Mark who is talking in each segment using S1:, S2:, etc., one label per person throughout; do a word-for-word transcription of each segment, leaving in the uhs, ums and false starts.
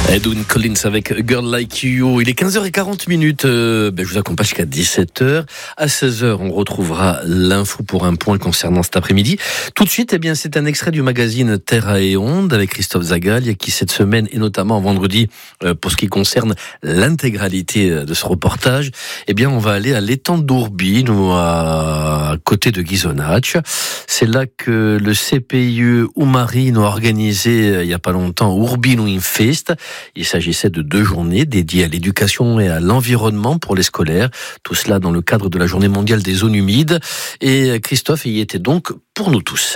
S1: Edwin Collins avec A Girl Like You. Il est quinze heures quarante minutes. Euh, ben, je vous accompagne jusqu'à dix-sept heures. À seize heures, on retrouvera l'info pour un point concernant cet après-midi. Tout de suite, eh bien, c'est un extrait du magazine Terre et Onde avec Christophe Zagal, qui cette semaine et notamment vendredi, euh, pour ce qui concerne l'intégralité de ce reportage, eh bien, on va aller à l'étang d'Ourbino, nous, à côté de Ghisonaccia. C'est là que le C P I E Umarino a organisé il y a pas longtemps Urbino in Festa. Il s'agissait de deux journées dédiées à l'éducation et à l'environnement pour les scolaires. Tout cela dans le cadre de la Journée mondiale des zones humides. Et Christophe y était donc pour nous tous.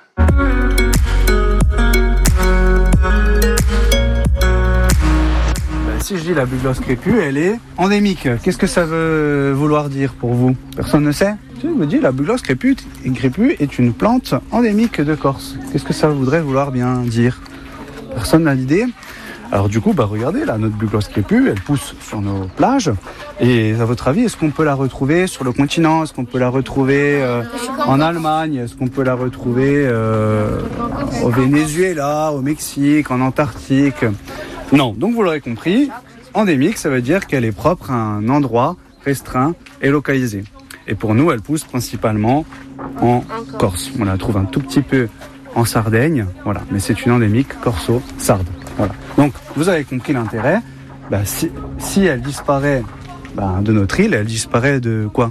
S2: Si je dis la buglosse crépue, elle est endémique. Qu'est-ce que ça veut vouloir dire pour vous? Personne ne sait? Je vous dis, la buglosse crépue, crépue est une plante endémique de Corse. Qu'est-ce que ça voudrait vouloir bien dire? Personne n'a d'idée? Alors du coup, bah regardez, là, notre buglosse crépue, elle pousse sur nos plages. Et à votre avis, est-ce qu'on peut la retrouver sur le continent? Est-ce qu'on peut la retrouver euh, en Allemagne? Est-ce qu'on peut la retrouver euh, au Venezuela, au Mexique, en Antarctique? Non, donc vous l'aurez compris, endémique, ça veut dire qu'elle est propre à un endroit restreint et localisé. Et pour nous, elle pousse principalement en Corse. On la trouve un tout petit peu en Sardaigne, voilà, mais c'est une endémique corso-sarde. Voilà. Donc, vous avez compris l'intérêt. Bah, si, si elle disparaît bah, de notre île, elle disparaît de quoi?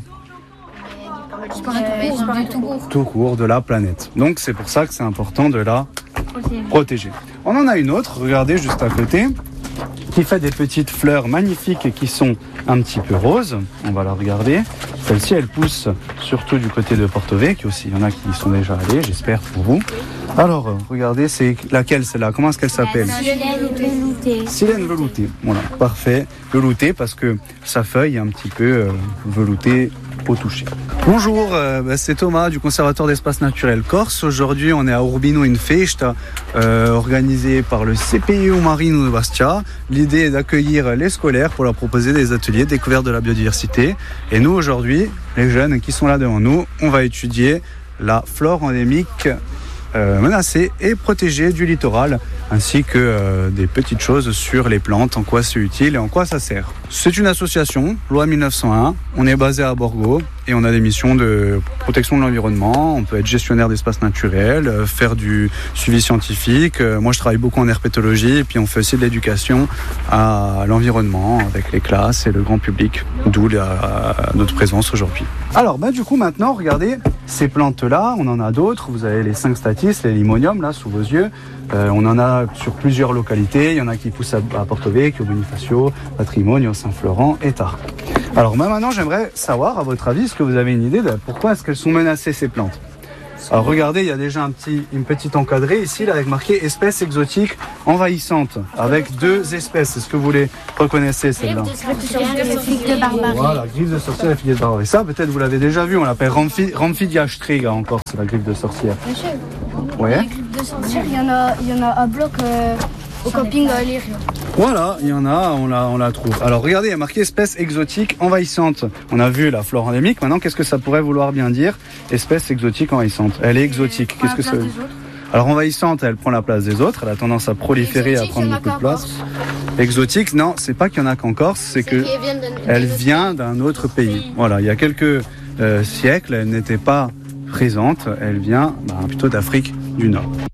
S3: Elle disparaît tout court.
S2: Tout court de la planète. Donc, c'est pour ça que c'est important de la protéger. On en a une autre, regardez juste à côté, qui fait des petites fleurs magnifiques et qui sont un petit peu roses. On va la regarder. Celle-ci, elle pousse surtout du côté de Porto Vecchio aussi. Il y en a qui y sont déjà allés, j'espère pour vous. Alors, regardez, c'est laquelle celle-là? Comment est-ce qu'elle s'appelle?
S3: Silène veloutée.
S2: Silène veloutée. Voilà, parfait. Veloutée parce que sa feuille est un petit peu euh, veloutée au toucher. Bonjour, euh, bah, c'est Thomas du Conservatoire d'Espace Naturel Corse. Aujourd'hui, on est à Urbino in Festa, euh, organisé par le C P I E Umarino de Bastia. L'idée est d'accueillir les scolaires pour leur proposer des ateliers découverte de la biodiversité. Et nous, aujourd'hui, les jeunes qui sont là devant nous, on va étudier la flore endémique euh, menacée et protégée du littoral, ainsi que euh, des petites choses sur les plantes, en quoi c'est utile et en quoi ça sert. C'est une association, loi mille neuf cent un, on est basé à Borgo et on a des missions de protection de l'environnement, on peut être gestionnaire d'espaces naturels, euh, faire du suivi scientifique, euh, moi je travaille beaucoup en herpétologie et puis on fait aussi de l'éducation à l'environnement avec les classes et le grand public, d'où la, notre présence aujourd'hui. Alors bah, du coup maintenant regardez ces plantes là, on en a d'autres, vous avez les cinq statis, les limonium là sous vos yeux, euh, on en a sur plusieurs localités, il y en a qui poussent à, à Porto Vecchio, Bonifacio, Patrimonio, Saint-Florent et Tard. Alors bah, maintenant j'aimerais savoir, à votre avis, est-ce que vous avez une idée de pourquoi est-ce qu'elles sont menacées ces plantes? Alors regardez, il y a déjà un petit, une petite encadrée ici là, avec marqué espèces exotiques envahissantes, avec deux espèces. Est-ce que vous les reconnaissez celle-là?
S3: Griffe de barbarie.
S2: Voilà, griffe de sorcière et figuier de barbarie. Ça peut-être vous l'avez déjà vu, on l'appelle Ramphi- Ramphidia striga encore, c'est la griffe de sorcière.
S3: Monsieur,
S2: Ouais.
S3: les griffes de sorcière, il y en a, il y en a à bloc euh, au camping à Léria.
S2: Voilà, il y en a, on la, on la trouve. Alors regardez, il y a marqué espèce exotique envahissante. On a vu la flore endémique, maintenant qu'est-ce que ça pourrait vouloir bien dire? Espèce exotique envahissante. Elle est exotique, qu'est-ce que ça veut dire? Alors envahissante, elle prend la place des autres, elle a tendance à proliférer, à prendre beaucoup de place. Exotique, non, c'est pas qu'il y en a qu'en Corse, c'est que elle vient d'un autre pays. Voilà, il y a quelques euh, siècles, elle n'était pas présente, elle vient bah, plutôt d'Afrique du Nord.